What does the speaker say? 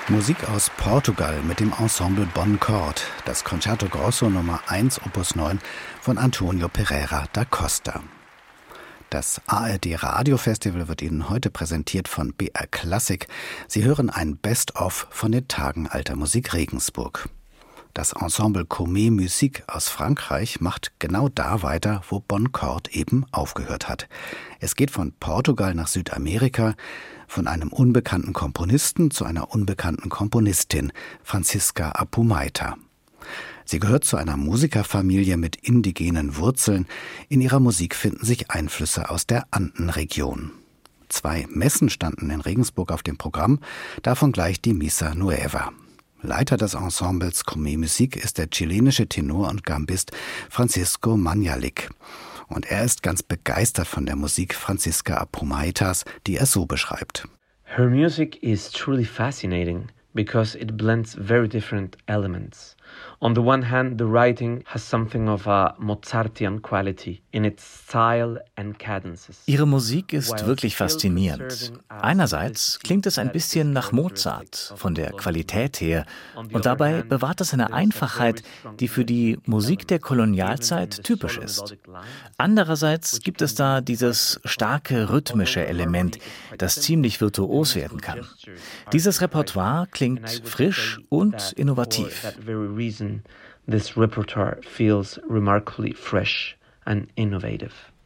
Musik aus Portugal mit dem Ensemble Bon Chord, das Concerto Grosso Nummer 1 Opus 9 von Antonio Pereira da Costa. Das ARD Radiofestival wird Ihnen heute präsentiert von BR Classic. Sie hören ein Best-of von den Tagen alter Musik Regensburg. Das Ensemble Comé Musique aus Frankreich macht genau da weiter, wo Bon Chord eben aufgehört hat. Es geht von Portugal nach Südamerika, von einem unbekannten Komponisten zu einer unbekannten Komponistin, Francisca Apumaita. Sie gehört zu einer Musikerfamilie mit indigenen Wurzeln. In ihrer Musik finden sich Einflüsse aus der Andenregion. 2 Messen standen in Regensburg auf dem Programm, davon gleich die Missa Nueva. Leiter des Ensembles Comé Musique ist der chilenische Tenor und Gambist Francisco Mañalik. Und er ist ganz begeistert von der Musik Francisca Apumaitas, die er so beschreibt. Her music is truly fascinating because it blends very different elements. On the one hand, the writing has something of a Mozartian quality in its style and cadences. Ihre Musik ist wirklich faszinierend. Einerseits klingt es ein bisschen nach Mozart von der Qualität her und dabei bewahrt es eine Einfachheit, die für die Musik der Kolonialzeit typisch ist. Andererseits gibt es da dieses starke rhythmische Element, das ziemlich virtuos werden kann. Dieses Repertoire klingt frisch und innovativ. This repertoire feels remarkably fresh and innovative.